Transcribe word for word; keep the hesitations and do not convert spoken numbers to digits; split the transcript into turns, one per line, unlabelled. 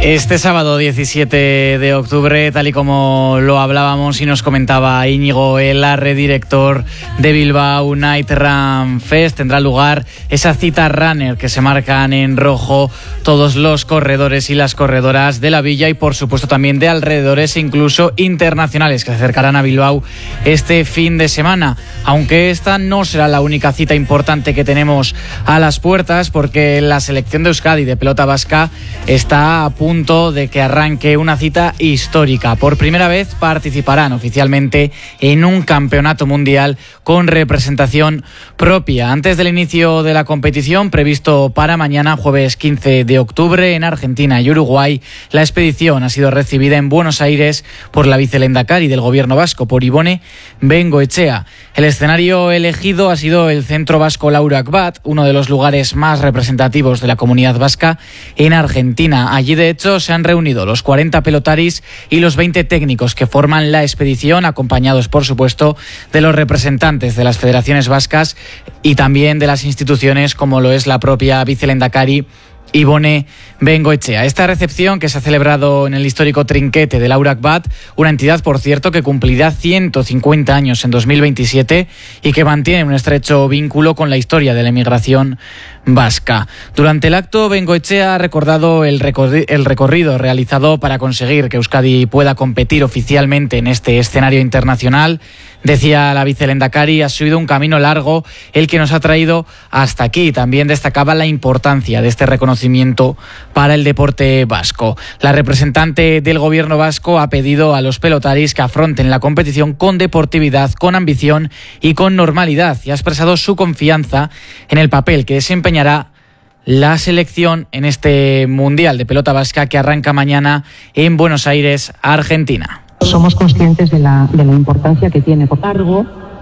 Este sábado diecisiete de octubre, tal y como lo hablábamos y nos comentaba Íñigo Elarre, director de Bilbao Night Run Fest, tendrá lugar esa cita runner que se marcan en rojo todos los corredores y las corredoras de la villa y por supuesto también de alrededores, incluso internacionales, que se acercarán a Bilbao este fin de semana. Aunque esta no será la única cita importante que tenemos a las puertas, porque la selección de Euskadi de pelota vasca está a punto de que arranque una cita histórica. Por primera vez participarán oficialmente en un campeonato mundial con representación propia. Antes del inicio de la competición, previsto para mañana, jueves quince de octubre, en Argentina y Uruguay, la expedición ha sido recibida en Buenos Aires por la vicelendakari del gobierno vasco, por Ibone Bengoechea. El escenario elegido ha sido el Centro Vasco Laurak Bat, uno de los lugares más representativos de la comunidad vasca en Argentina. Allí, de hecho, se han reunido los cuarenta pelotaris y los veinte técnicos que forman la expedición, acompañados, por supuesto, de los representantes de las federaciones vascas y también de las instituciones como lo es la propia vicelendakari Ibone Bengoechea. Esta recepción, que se ha celebrado en el histórico trinquete de Laurak Bat, una entidad, por cierto, que cumplirá ciento cincuenta años en dos mil veintisiete y que mantiene un estrecho vínculo con la historia de la emigración vasca. Durante el acto, Bengoechea ha recordado el, recorri- el recorrido realizado para conseguir que Euskadi pueda competir oficialmente en este escenario internacional. Decía la vicelendakari, ha sido un camino largo el que nos ha traído hasta aquí. También destacaba la importancia de este reconocimiento para el deporte vasco. La representante del gobierno vasco ha pedido a los pelotaris que afronten la competición con deportividad, con ambición y con normalidad, y ha expresado su confianza en el papel que desempeñará la selección en este Mundial de Pelota Vasca que arranca mañana en Buenos Aires, Argentina.
Somos conscientes de la, de la importancia que tiene por cargo